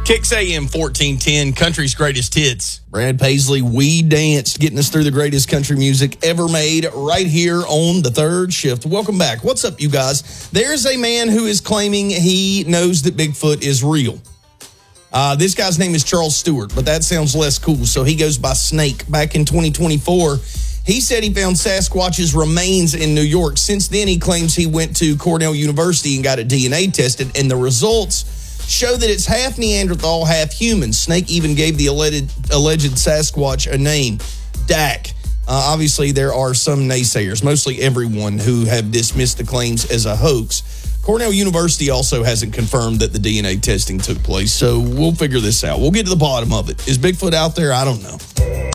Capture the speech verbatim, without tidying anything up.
Kicks A M fourteen ten, country's greatest hits. Brad Paisley, We Danced, getting us through the greatest country music ever made right here on the third shift. Welcome back. What's up, you guys? There's a man who is claiming he knows that Bigfoot is real. Uh, this guy's name is Charles Stewart, but that sounds less cool, so he goes by Snake. Back in twenty twenty-four, he said he found Sasquatch's remains in New York. Since then, he claims he went to Cornell University and got it D N A tested, and the results show that it's half Neanderthal, half human. Snake even gave the alleged, alleged Sasquatch a name, Dak. Uh, obviously, there are some naysayers, mostly everyone, who have dismissed the claims as a hoax. Cornell University also hasn't confirmed that the D N A testing took place, so we'll figure this out. We'll get to the bottom of it. Is Bigfoot out there? I don't know.